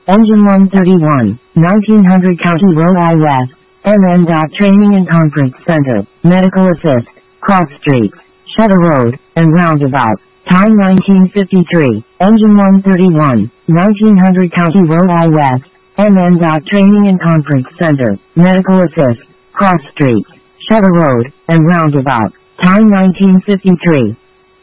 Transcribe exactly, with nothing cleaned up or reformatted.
Engine one thirty-one, nineteen hundred County Road I West, M N D O T Training and Conference Center, Medical Assist, Cross Street, Shutter Road, and Roundabout. Time nineteen fifty-three, Engine one thirty-one, nineteen hundred County Road I West, M N D O T Training and Conference Center, Medical Assist, Cross Street, Shutter Road, and Roundabout. Time nineteen fifty-three,